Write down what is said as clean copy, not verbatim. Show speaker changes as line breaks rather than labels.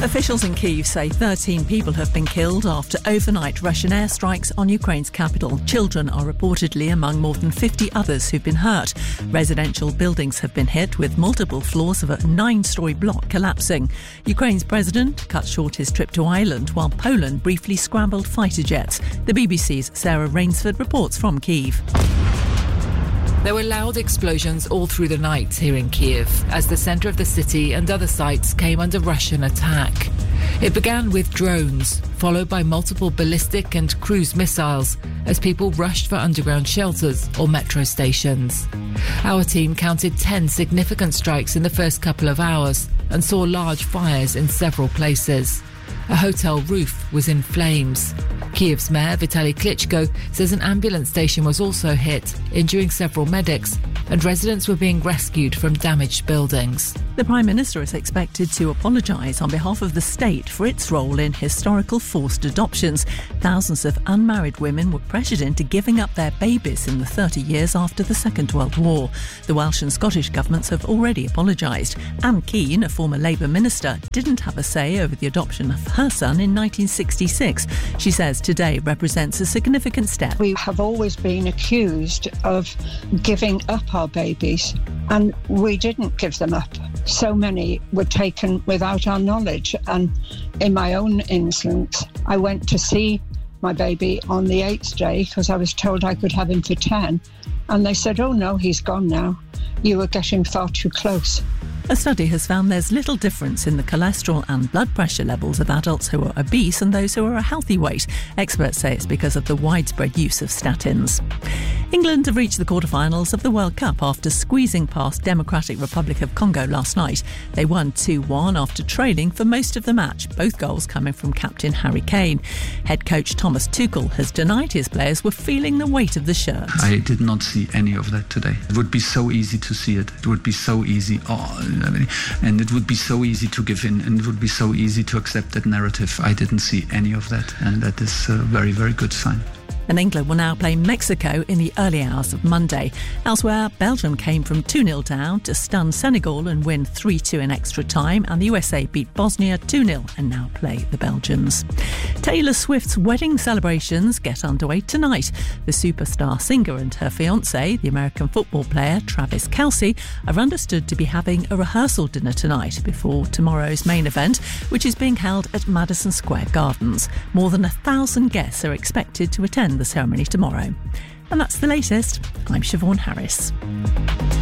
Officials in Kyiv say 13 people have been killed after overnight Russian airstrikes on Ukraine's capital. Children are reportedly among more than 50 others who've been hurt. Residential buildings have been hit, with multiple floors of a 9-storey block collapsing. Ukraine's president cut short his trip to Ireland, while Poland briefly scrambled fighter jets. The BBC's Sarah Rainsford reports from Kyiv.
There were loud explosions all through the night here in Kyiv as the centre of the city and other sites came under Russian attack. It began with drones, followed by multiple ballistic and cruise missiles as people rushed for underground shelters or metro stations. Our team counted 10 significant strikes in the first couple of hours and saw large fires in several places. A hotel roof was in flames. Kyiv's mayor, Vitaly Klitschko, says an ambulance station was also hit, injuring several medics, and residents were being rescued from damaged buildings.
The Prime Minister is expected to apologise on behalf of the state for its role in historical forced adoptions. Thousands of unmarried women were pressured into giving up their babies in the 30 years after the Second World War. The Welsh and Scottish governments have already apologised. Anne Keane, a former Labour minister, didn't have a say over the adoption of her son in 1966. She says today represents a significant step.
We have always been accused of giving up our babies, and we didn't give them up. So many were taken without our knowledge, and in my own instance, I went to see my baby on the 8th day because I was told I could have him for 10, and they said, "Oh no, he's gone now. You were getting far too close."
A study has found there's little difference in the cholesterol and blood pressure levels of adults who are obese and those who are a healthy weight. Experts say it's because of the widespread use of statins. England have reached the quarter-finals of the World Cup after squeezing past Democratic Republic of Congo last night. They won 2-1 after trailing for most of the match, both goals coming from captain Harry Kane. Head coach Thomas Tuchel has denied his players were feeling the weight of the shirt.
I did not see any of that today. It would be so easy to see it. It would be so easy. And it would be so easy to give in, and it would be so easy to accept that narrative. I didn't see any of that, and that is a very, very good sign.
And England will now play Mexico in the early hours of Monday. Elsewhere, Belgium came from 2-0 down to stun Senegal and win 3-2 in extra time, and the USA beat Bosnia 2-0 and now play the Belgians. Taylor Swift's wedding celebrations get underway tonight. The superstar singer and her fiancé, the American football player Travis Kelce, are understood to be having a rehearsal dinner tonight before tomorrow's main event, which is being held at Madison Square Gardens. More than 1,000 guests are expected to attend the ceremony tomorrow. And that's the latest. I'm Siobhan Harris.